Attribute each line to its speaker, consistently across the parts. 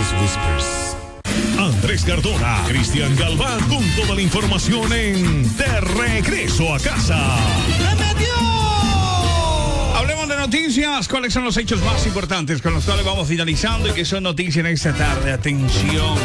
Speaker 1: Whispers.
Speaker 2: Andrés Cardona, Cristian Galván con toda la información en De Regreso a Casa.
Speaker 3: Hablemos de noticias. ¿Cuáles son los hechos más importantes con los cuales vamos finalizando y que son noticias en esta tarde? Atención.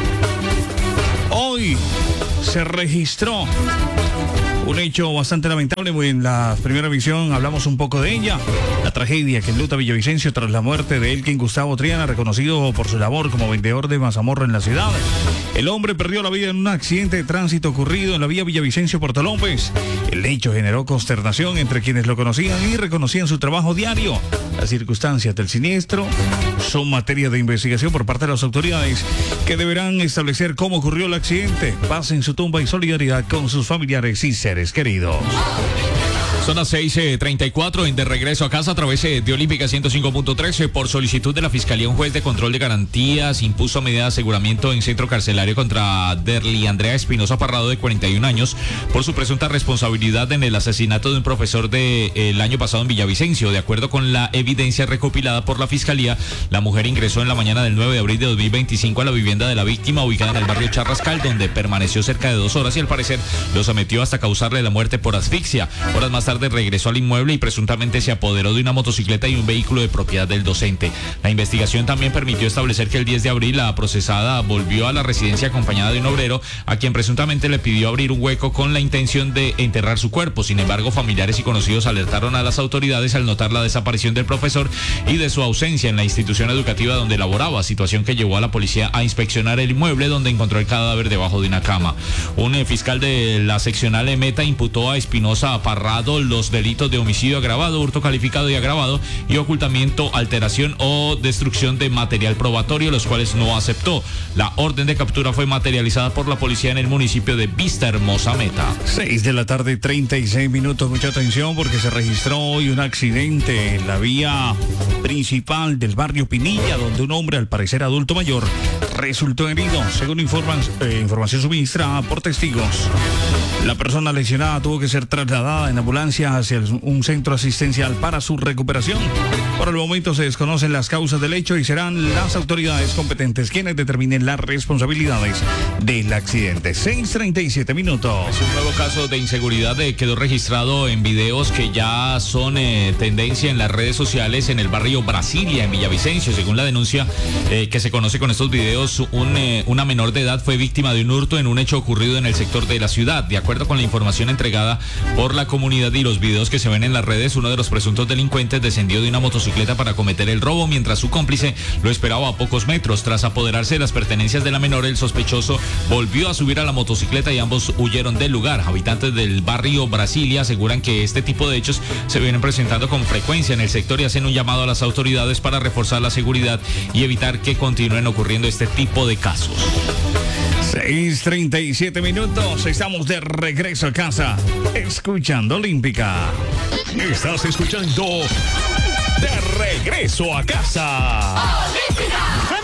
Speaker 3: Hoy se registró un hecho bastante lamentable. En la primera visión hablamos un poco de ella. La tragedia que enluta Villavicencio tras la muerte de Elkin Gustavo Triana, reconocido por su labor como vendedor de mazamorra en la ciudad. El hombre perdió la vida en un accidente de tránsito ocurrido en la vía Villavicencio-Puerto López. El hecho generó consternación entre quienes lo conocían y reconocían su trabajo diario. Las circunstancias del siniestro son materia de investigación por parte de las autoridades, que deberán establecer cómo ocurrió el accidente. Paz en su tumba y solidaridad con sus familiares y seres queridos.
Speaker 4: Son las 6:34 en De Regreso a Casa a través de Olímpica 105.13. Por solicitud de la Fiscalía, un juez de control de garantías impuso medida de aseguramiento en centro carcelario contra Derly Andrea Espinosa Parrado, de 41 años, por su presunta responsabilidad en el asesinato de un profesor del año pasado en Villavicencio. De acuerdo con la evidencia recopilada por la Fiscalía, la mujer ingresó en la mañana del 9 de abril de 2025 a la vivienda de la víctima, ubicada en el barrio Charrascal, donde permaneció cerca de 2 horas y al parecer lo sometió hasta causarle la muerte por asfixia. Horas más tarde regresó al inmueble y presuntamente se apoderó de una motocicleta y un vehículo de propiedad del docente. La investigación también permitió establecer que el 10 de abril la procesada volvió a la residencia acompañada de un obrero, a quien presuntamente le pidió abrir un hueco con la intención de enterrar su cuerpo. Sin embargo, familiares y conocidos alertaron a las autoridades al notar la desaparición del profesor y de su ausencia en la institución educativa donde laboraba, situación que llevó a la policía a inspeccionar el inmueble, donde encontró el cadáver debajo de una cama. Un fiscal de la seccional Meta imputó a Espinosa Parrado los delitos de homicidio agravado, hurto calificado y agravado, y ocultamiento, alteración o destrucción de material probatorio, los cuales no aceptó. La orden de captura fue materializada por la policía en el municipio de Vista Hermosa, Meta.
Speaker 3: 6:36 a.m. Mucha atención, porque se registró hoy un accidente en la vía principal del barrio Pinilla, donde un hombre, al parecer adulto mayor, resultó herido, según información suministrada por testigos. La persona lesionada tuvo que ser trasladada en ambulancia hacia un centro asistencial para su recuperación. Por el momento se desconocen las causas del hecho y serán las autoridades competentes quienes determinen las responsabilidades del accidente. 6:37 a.m.
Speaker 4: Un nuevo caso de inseguridad quedó registrado en videos que ya son tendencia en las redes sociales en el barrio Brasilia, en Villavicencio. Según la denuncia que se conoce con estos videos, una menor de edad fue víctima de un hurto en un hecho ocurrido en el sector de la ciudad. De acuerdo con la información entregada por la comunidad y los videos que se ven en las redes, uno de los presuntos delincuentes descendió de una motocicleta para cometer el robo, mientras su cómplice lo esperaba a pocos metros. Tras apoderarse de las pertenencias de la menor, el sospechoso volvió a subir a la motocicleta y ambos huyeron del lugar. Habitantes del barrio Brasilia aseguran que este tipo de hechos se vienen presentando con frecuencia en el sector y hacen un llamado a las autoridades para reforzar la seguridad y evitar que continúen ocurriendo este tipo de casos.
Speaker 3: 6:37 a.m. Estamos de regreso a casa, escuchando Olímpica.
Speaker 2: Estás escuchando De Regreso a Casa.
Speaker 5: Olímpica.